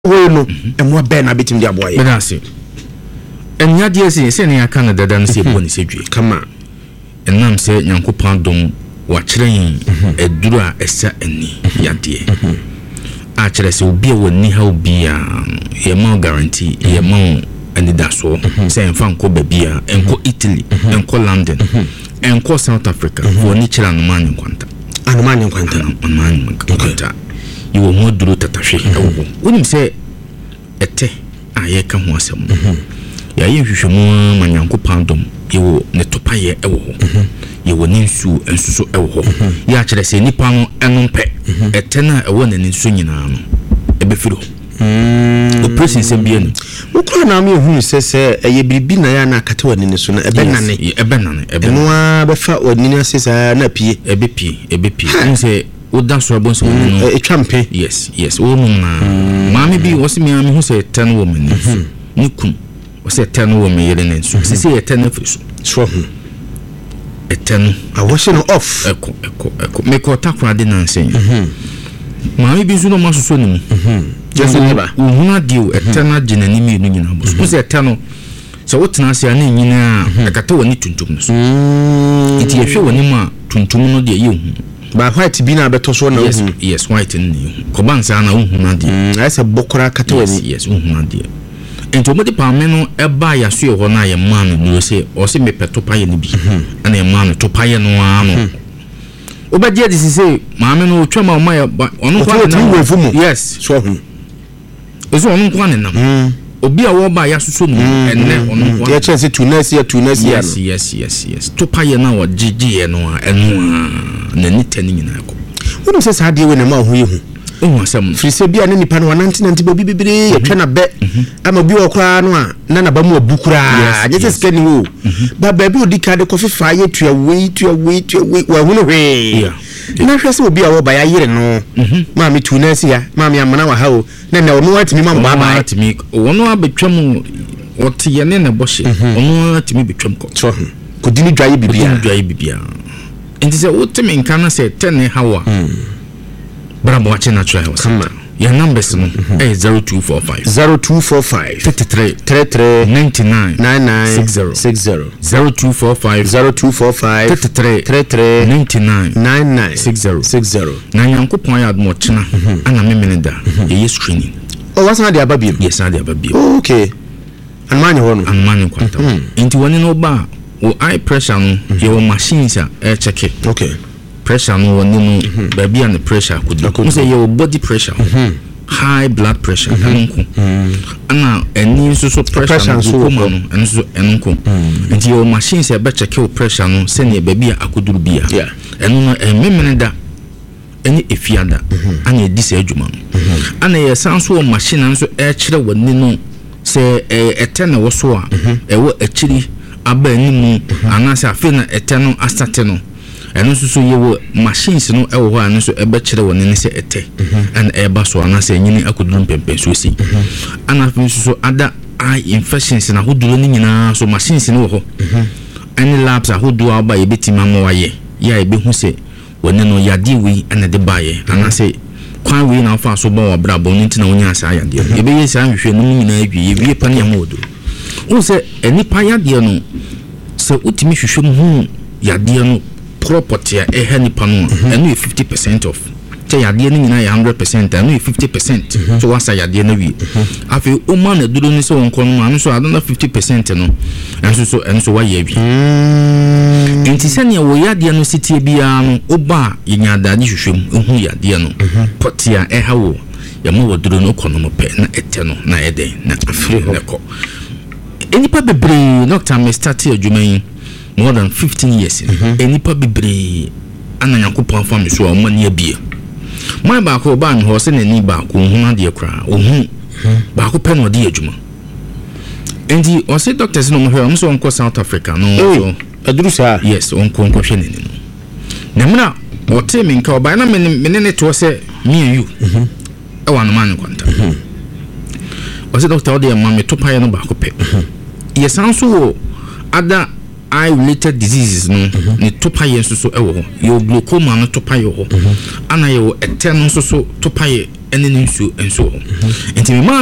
no emo be na betim dia boye na ase enya dia se ne aka na dada no se bo ne se dwe kama enam se Nyankopɔn dom wa kyerɛn eduru a ɛsa ani yade a kyerɛ se obi a woni ha obi a ye ma guarantee ye ma anidaso se enfa nko babia enko Italy enko London enko South Africa woni kyerɛ no man nkwanta you will more do tatahwe wonim se ete aye ka ho asem ya ye hwehwemu ma Nyankopɔn dom yewo ne topaye ewo ho yewo ne nsu ensuso ewo ho ya kyerɛ se nipa no enompe ete na ewo na ne nsu nyina no ebefiro operation se bia no ukura na me hu se eye biribi na ya na akata wani ne so na ebenane eno a befa wani ne asesa na pie ebepie nse oda so abon so no etwampe yes wo mu na maame bi wo se me hu se 10 woman ni kun wo se 10 woman yele ne so se 10 afri so hu 10 a washing off eko me ko takwa de na nsen maame bi so no masoso ni just neba uhuna dio 10 agina ni mi nyina bo so se 10 so wotena se ana nyina akata woni tuntum so iti ehwe woni ma tuntum no de ye hu ba white bi na beto so na yes white ni ko bansa na uhuna de ase bokora kata woni yes uhuna de ento mo de pa me no e ba ya so ye ho na ye ma no no se o se me peto pa ye ni bi ana ye ma no to pa ye no ano obaje de se maame no otwa ma ma ya onu kwa na yes so hu ezo onu kwa na obi a wo ba ya soso no enne onu kwa ya chance Tunisia yes to pa ye na wo gigi ye no enu na ni tani nyina ko wonu se sa de we na ma ho ye hu ohun asem frise bia ne nipa no wanantinanti ba bibire ye twa na be ama bi okra no a na ba mu abukura anye se skani wo ba ba bi odika de kofi fa ye tua we wa hunu hwe na hwese obi a wo ba ya yire no ma me Tunisia ma me amana wa ha o na ono atimi ma ba atimi ono abetwam wote ye ne na bohye ono atimi betwam ko dini dwaye bibia enti se wotemi nka na se 10 hawa Bravo watching natural house. Your numbers no 0245 33 99 60 0245 33 99 60 na Nyankopɔn ya admo chena ana memeneda ye screening what's na dia babiem yes na dia babiem okay anmanye hono anmanye kwanta enti woni no ba wo eye pressure no your machines a check it okay pressure no woni no baby and pressure could say your body pressure high blood pressure anunku ana eni so pressure no kuma no enso enunku nti your machine say be check your pressure no say ne baby akuduru bia enu no ememene da eni efiada ana edi say adwuma no ana ye sanso machine nso e kire woni no say etene wo so a ewo akiri aba animu ana say afi na eteno astate no eno so yewo machines no ewo ho anu so ebe kire woni ne se ete and eba so ana se nyini akudun pempe so si ana fi so ada eye infections na hoduro ni nyina so machines no ho any labs a hoduro aba ye betima mo waye ya ebe hu se woni no yade wi ana de baye ana se kwan wi na fa so ba wa brabo ni ntina wonya asa yade ebe ye sa hwehwe no nyina adwi ye wie pa ne am hoduro wo se eni pa yade no se utimi hwehwe mu yade no property a nipa no and 50% of say yade ni nyina 100% and 50% so wasa yade na wi afi o ma na duro ni so wonko no anu so adana 50% no enso wa ye wi enti sane wo yade no sitie bia no oba yenya dade hwehwem ehu yade no potia hawo ya mo duro no kono mo pe na ete no na ede na afri ho ko enipa bebre doctor me start adwuman more than 15 years enipa bebre ana Nyankopɔn fa me so o mani abie mai ba ko ba me ho se na ni ba ko hu ade kra ohu ba ko pe no de adwuma enti o se doctors no mo hwe so onko South Africa no so adurusa yes onko hwe ne no na mna o te me nka oba na me ne to se me and you e wa no man kwanta o se doctor o de ma me to pa ye no ba ko pe yes anso ada eye related diseases no ne topaye so ewo ho yo glaucoma no topaye ho ana yo eteno so topaye ɛne ne nsuo nso nti me